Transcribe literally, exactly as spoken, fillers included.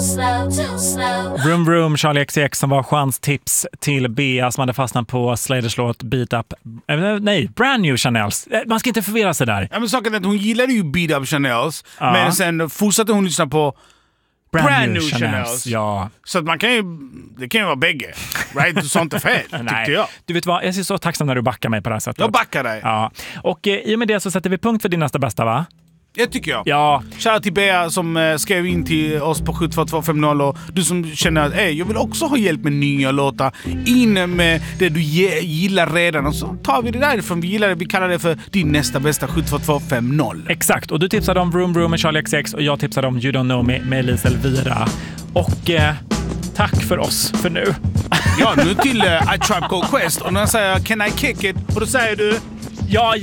slow, too slow. Vroom Vroom, Charlie X C X som var chanstips till Bea som hade fastnat på Sladers låt Beat Up. Äh, nej, Brand New Chanels. Man ska inte förvirra sig där. Ja, men saken är att hon gillade ju Beat Up Chanels, ja. men sen fortsatte hon lyssna på Brand, Brand New, New Chanels. Chanels. Ja. Så att man kan ju, det kan ju vara bägge. Right? Sånt är fel, tyckte jag. Du vet vad, jag är så tacksam när du backar mig på det här sättet. Jag backar dig. Ja. Och eh, i och med det så sätter vi punkt för din nästa bästa, va? Det tycker jag. Ja. Shoutout till Bea som eh, skrev in till oss på sju två två fem noll och du som känner att hey, jag vill också ha hjälp med nya låtar. In med det du ge, gillar redan och så tar vi det därifrån. Vi gillar det, vi kallar det för din nästa bästa sju två två fem noll. Exakt, och du tipsade om Vroom Vroom med Charlie X C X och jag tipsade om You Don't Know Me med Lisa Elvira. Och eh, tack för oss för nu. Ja, nu till uh, I Tribe Called Quest och när jag säger Can I Kick It? Och då säger du Ja,